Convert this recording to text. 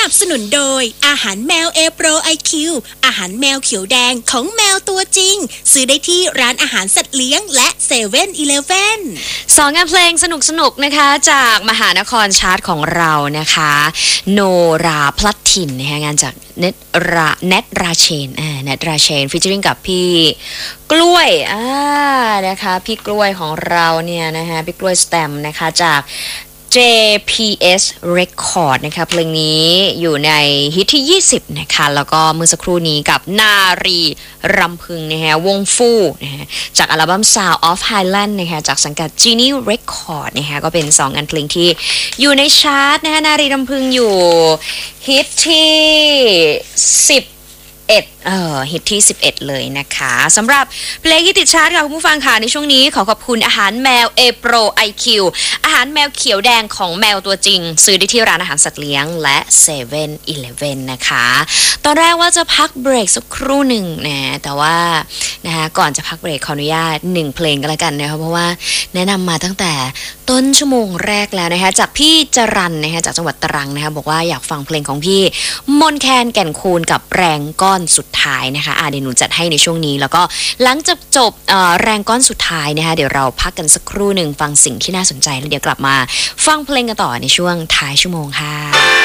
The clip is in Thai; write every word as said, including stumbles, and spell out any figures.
นับสนุนโดยอาหารแมวเอโปรไอคิวอาหารแมวเขียวแดงของแมวตัวจริงซื้อได้ที่ร้านอาหารสัตว์เลี้ยงและเซเว่นอีเลฟเว่นสองงานเพลงสนุกๆนะคะจากมหานครชาร์ตของเรานะคะโนราพลัดถิ่นนะคะงานจากเนตราเนตราเชนอ่าเนตราเชนฟีเจอริ่งกับพี่กล้วยอ่านะคะพี่กล้วยของเราเนี่ยนะคะพี่กล้วยสแตมนะคะจาก เจ พี เอส Record นะคะเพลงนี้อยู่ในฮิตที่ยี่สิบนะคะแล้วก็เมื่อสักครู่นี้กับนารีรำพึงนะคะวงฟู่นะคะจากอัลบั้ม Sound of Highland นะคะจากสังกัด Genie Record นะคะก็เป็นสองงานเพลงที่อยู่ในชาร์ตนะคะนารีรำพึงอยู่ฮิตที่สิบเอ็ดเอ่อฮิตที่สิบเอ็ดเลยนะคะสำหรับเพลงที่ติดชาร์ตค่ะคุณผู้ฟังค่ะในช่วงนี้ขอขอบคุณอาหารแมวเอโปร ไอ คิว อาหารแมวเขียวแดงของแมวตัวจริงซื้อได้ที่ร้านอาหารสัตว์เลี้ยงและเซเว่นอีเลฟเว่นนะคะตอนแรกว่าจะพักเบรกสักครู่หนึ่งนะแต่ว่านะคะก่อนจะพักเบรกขออนุญาตหนึ่งเพลงก็แล้วกันนะคะเพราะว่าแนะนำมาตั้งแต่ต้นชั่วโมงแรกแล้วนะคะจากพี่จรันนะคะจากจังหวัดตรังนะคะบอกว่าอยากฟังเพลงของพี่มนแคนแก่นคูนกับแรงก้อนสุดท้ายนะคะอ่าเดี๋ยวหนูจัดให้ในช่วงนี้แล้วก็หลังจากจบแรงก้อนสุดท้ายนะคะเดี๋ยวเราพักกันสักครู่หนึ่งฟังสิ่งที่น่าสนใจแล้วเดี๋ยวกลับมาฟังเพลงกันต่อในช่วงท้ายชั่วโมงค่ะ